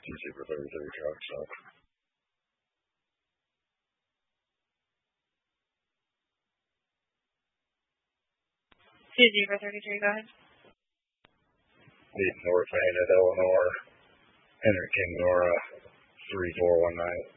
Super 33 truck, so. 2033, go ahead. North Main at Eleanor, Henry King Nora, 3419.